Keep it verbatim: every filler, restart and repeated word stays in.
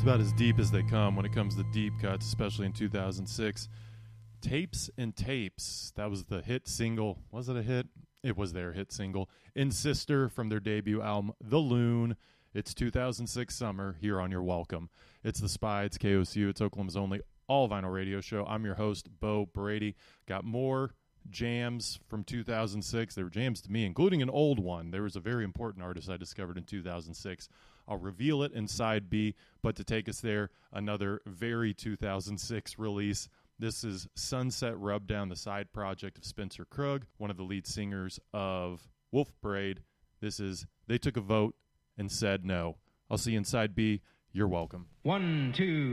about as deep as they come when it comes to deep cuts, especially in two thousand six. Tapes and Tapes. That was the hit single. Was it a hit? It was their hit single. In Sister from their debut album, The Loon. It's two thousand six summer here on Your Welcome. It's The Spy. It's K O S U. It's Oklahoma's only all-vinyl radio show. I'm your host, Bo Brady. Got more jams from two thousand six. They were jams to me, including an old one. There was a very important artist I discovered in two thousand six. I'll reveal it in side B, but to take us there, another very two thousand six release. This is Sunset Rubdown, the side project of Spencer Krug, one of the lead singers of Wolf Parade. This is They Took a Vote and Said No. I'll see you in side B. You're welcome. One, two.